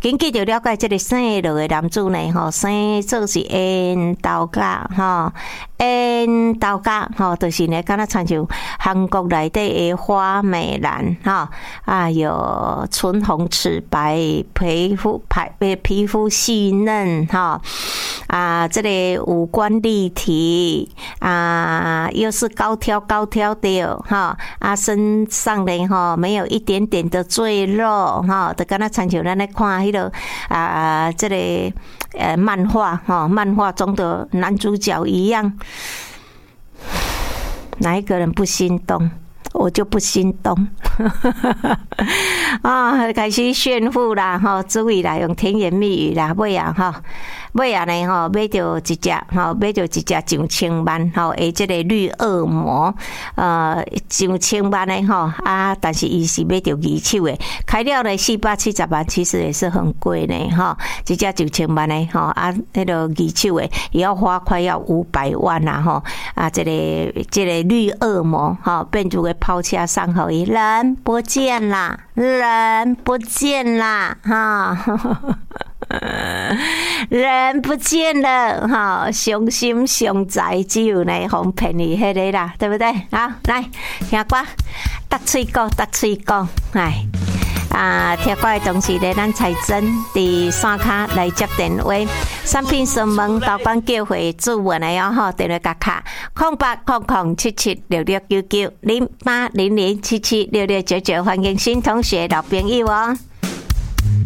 紧记着了解这个姓罗的男子呢，吼，姓做是缘投家，吼，缘投家，吼，就是呢，敢若亲像韩国内底的花美男，吼，啊，有唇红齿白，皮肤细嫩，吼，啊，这个五官立体，啊，又是高挑的，哈，啊，身上呢，哈，没有一点点的赘肉，哈，就敢若亲像咱咧看迄个啊，这个漫画，哈，漫画中的男主角一样，哪一个人不心动？我就不心动啊！开始炫富啦，哈，注意啦，用甜言蜜语啦，尾啊，哈，尾啊呢，哈，买到一只，哈，买到一只2000万，哈，诶，这个绿恶魔，1000万呢，哈，啊，但是伊是买到二手的，开了呢470万，其实也是很贵呢，哈，一只1000万呢，哈，啊，那个二手的也要花快要500万啦，哈，啊，这个绿恶魔，哈，变做个抛车上后，人不见啦，人不见啦，哈，人不见了，哈，伤心伤财，只有呢，哄骗你迄个啦，对不对？好，来听歌，搭嘴歌，哎。啊，听歌的同时呢，咱才真伫线卡来接电话，产品询问导管叫回主文的哟吼，电话卡卡08007766990800776699，欢迎新同学老朋友哦。